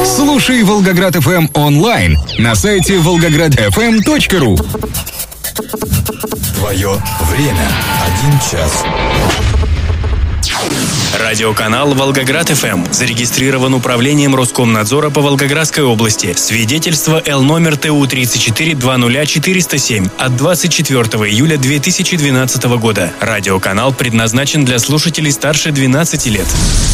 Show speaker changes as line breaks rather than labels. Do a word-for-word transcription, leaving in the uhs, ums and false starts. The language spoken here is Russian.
Слушай Волгоград эф эм онлайн на сайте волгоград эф эм точка ру.
Твое время. Один час.
Радиоканал «Волгоград эф эм» зарегистрирован управлением Роскомнадзора по Волгоградской области. Свидетельство Л номер Т У тридцать четыре двадцать четыреста семь от двадцать четвёртого июля две тысячи двенадцатого года. Радиоканал предназначен для слушателей старше двенадцати лет.